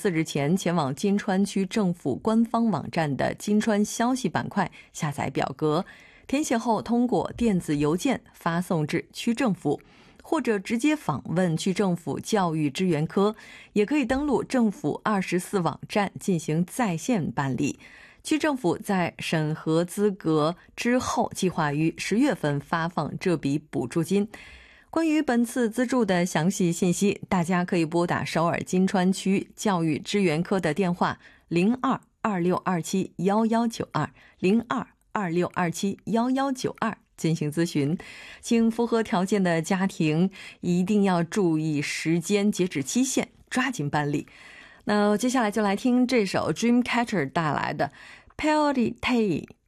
24日前前往金川区政府官方网站的金川消息板块下载表格，填写后通过电子邮件发送至区政府，或者直接访问区政府教育支援科，也可以登录政府24网站进行在线办理。区政府在审核资格之后，计划于10月份发放这笔补助金。关于本次资助的详细信息，大家可以拨打首尔金川区教育支援科的电话02-2627-1192 02-2627-1192进行咨询。请符合条件的家庭一定要注意时间截止期限，抓紧办理。那接下来就来听这首 Dreamcatcher 带来的 Pearly Tay。